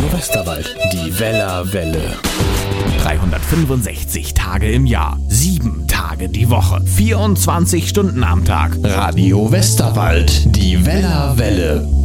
Westerwald, die Wellerwelle. 365 Tage im Jahr, 7 Tage die Woche, 24 Stunden am Tag. Radio Westerwald, die Wellerwelle.